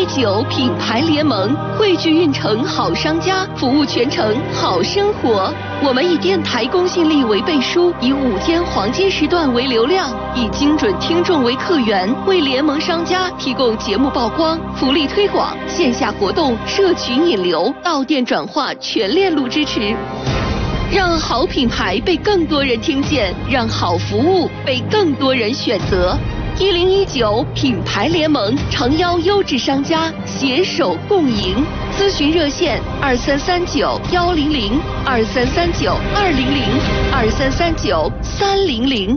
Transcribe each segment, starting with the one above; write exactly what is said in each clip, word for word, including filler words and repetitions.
九品牌联盟汇聚运城好商家，服务全城好生活。我们以电台公信力为背书，以五天黄金时段为流量，以精准听众为客源，为联盟商家提供节目曝光、福利推广、线下活动、社群引流、到店转化全链路支持。让好品牌被更多人听见，让好服务被更多人选择。一零一九品牌联盟诚邀优质商家携手共赢，咨询热线二三三九幺零零二三三九二零零二三三九三零零。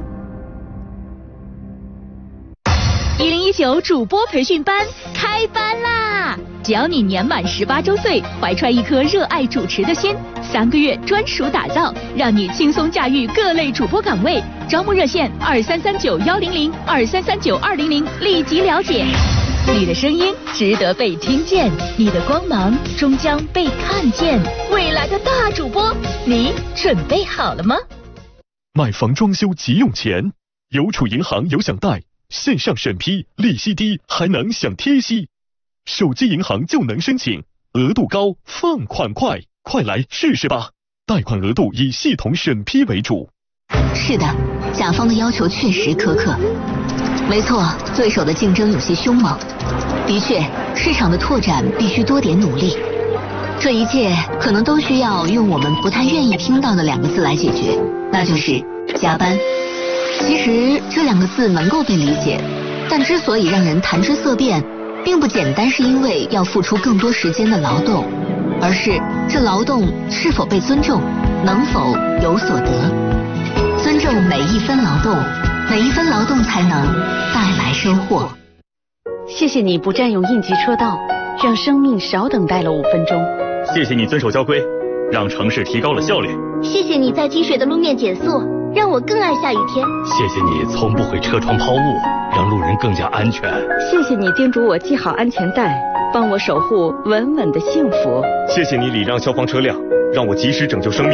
一零一九主播培训班开班啦！只要你年满十八周岁，怀揣一颗热爱主持的心，三个月专属打造，让你轻松驾驭各类主播岗位。招募热线二三三九幺零零二三三九二零零，立即了解。你的声音值得被听见，你的光芒终将被看见。未来的大主播，你准备好了吗？ 买房装修急用钱，邮储银行有享贷，线上审批，利息低，还能享贴息。手机银行就能申请，额度高，放款快，快来试试吧！贷款额度以系统审批为主。 是的，甲方的要求确实苛刻。没错，对手的竞争有些凶猛。的确，市场的拓展必须多点努力。这一切可能都需要用我们不太愿意听到的两个字来解决，那就是加班。其实这两个字能够被理解，但之所以让人谈之色变，并不简单是因为要付出更多时间的劳动，而是这劳动是否被尊重，能否有所得。尊重每一分劳动，每一分劳动才能带来收获。 谢谢你不占用应急车道，让生命少等待了五分钟。 谢谢你遵守交规，让城市提高了效率。 谢谢你在积水的路面减速，让我更爱下雨天。 谢谢你从不会车窗抛物，让路人更加安全。 谢谢你叮嘱我系好安全带，帮我守护稳稳的幸福。 谢谢你礼让消防车辆，让我及时拯救生命。